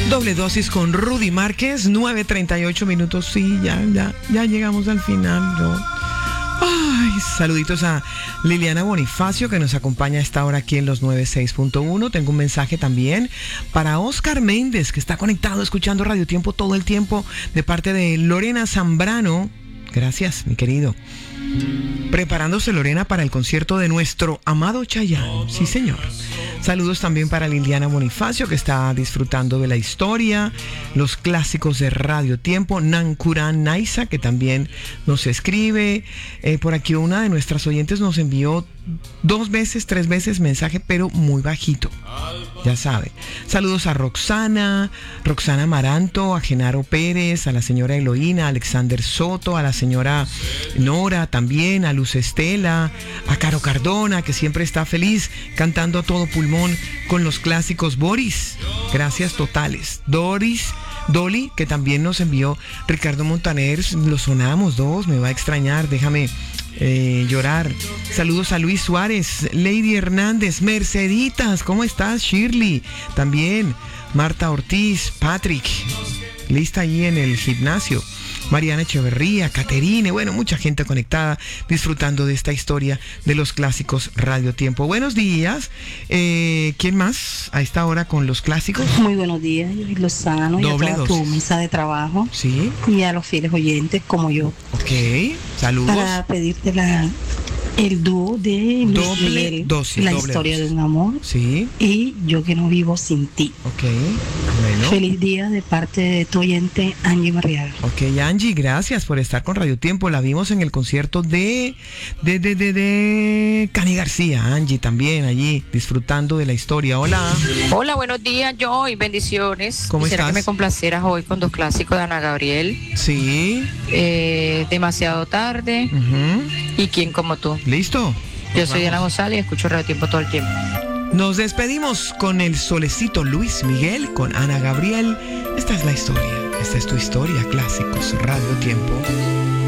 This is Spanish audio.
Doble dosis con Rudy Márquez, 9:38 minutos. Sí, ya llegamos al final. Ay, saluditos a Liliana Bonifacio, que nos acompaña a esta hora aquí en los 96.1. Tengo un mensaje también para Oscar Méndez, que está conectado, escuchando Radio Tiempo todo el tiempo, de parte de Lorena Zambrano. Gracias, mi querido. Preparándose Lorena para el concierto de nuestro amado Chayanne. Sí, señor. Saludos también para Liliana Bonifacio, que está disfrutando de la historia, los clásicos de Radio Tiempo. Nankuran Naisa, que también nos escribe. Por aquí una de nuestras oyentes nos envió 2 veces, 3 veces mensaje, pero muy bajito. Ya sabe. Saludos a Roxana Maranto, a Genaro Pérez, a la señora Eloína, a Alexander Soto, a la señora Nora también, a Luz Estela, a Caro Cardona, que siempre está feliz cantando a todo pulmón con los clásicos. Boris, gracias totales. Dolly, que también nos envió Ricardo Montaner, lo sonamos 2, me va a extrañar, déjame llorar. Saludos a Luis Suárez, Lady Hernández, Merceditas, ¿cómo estás? Shirley, también Marta Ortiz, Patrick, lista allí en el gimnasio. Mariana Echeverría, Caterine, bueno, mucha gente conectada, disfrutando de esta historia de los clásicos Radio Tiempo. Buenos días. ¿Quién más a esta hora con los clásicos? Muy buenos días, Yuri Lozano, y a toda tu mesa de trabajo. Sí. Y a los fieles oyentes como yo. Ok, saludos. Para pedirte el dúo de Luis Miguel, La historia de un amor. Sí. Y Yo que no vivo sin ti. Ok, bueno. Feliz día de parte de tu oyente Angie Marriaga. Ok, Angie, gracias por estar con Radio Tiempo. La vimos en el concierto de Cani García. Angie también allí disfrutando de la historia. Hola. Hola, buenos días, Joy, bendiciones. ¿Cómo Quisiera estás? que me complacieras hoy con 2 clásicos de Ana Gabriel. Sí. Demasiado tarde. Y ¿Quién como tú? ¿Listo? Yo soy Diana González y escucho Radio Tiempo todo el tiempo. Nos despedimos con el solecito Luis Miguel, con Ana Gabriel. Esta es la historia. Esta es tu historia, clásicos Radio Tiempo.